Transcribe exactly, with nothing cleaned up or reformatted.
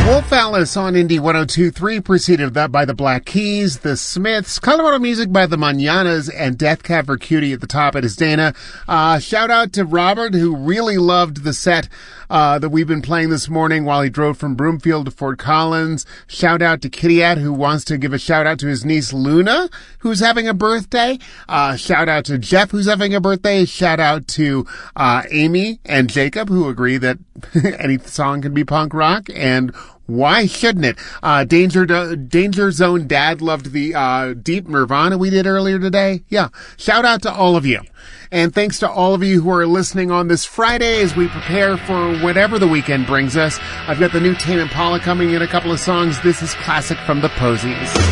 Wolf Alice on Indie one oh two point three, preceded that by the Black Keys, the Smiths, Colorado Music by the Mananas, and Death Cab for Cutie at the top. It is Dana. Uh, shout out to Robert, who really loved the set uh, that we've been playing this morning while he drove from Broomfield to Fort Collins. Shout out to Kittyat, who wants to give a shout out to his niece Luna, who's having a birthday. Uh, shout out to Jeff, who's having a birthday. Shout out to uh, Amy and Jacob, who agree that any song can be punk rock, and why shouldn't it? Uh, Danger, Danger Zone Dad loved the, uh, Deep Nirvana we did earlier today. Yeah. Shout out to all of you. And thanks to all of you who are listening on this Friday as we prepare for whatever the weekend brings us. I've got the new Tame Impala coming in a couple of songs. This is Classic from the Posies.